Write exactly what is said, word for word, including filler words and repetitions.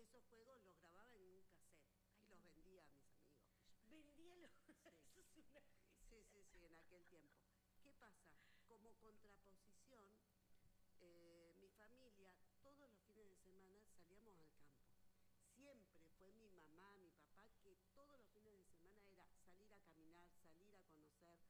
esos juegos los grababa en un cassette y los vendía a mis amigos. Vendía los... Sí. Eso es una... Sí, sí, sí, en aquel tiempo. ¿Qué pasa? Como contraposición, eh, mi familia todos los fines de semana salíamos al